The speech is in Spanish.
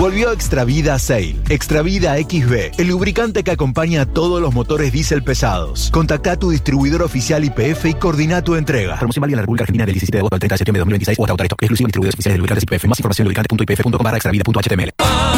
Volvió Extravida Sail. Extravida XB, el lubricante que acompaña a todos los motores diésel pesados. Contacta a tu distribuidor oficial YPF y coordina tu entrega. Promoción válida en la República Argentina del 17 de agosto al 30 de septiembre de 2026 o hasta agotar stock. Exclusivo en distribuidores oficiales de lubricantes YPF. Más información en lubricantes.ypf.com/extravida.html.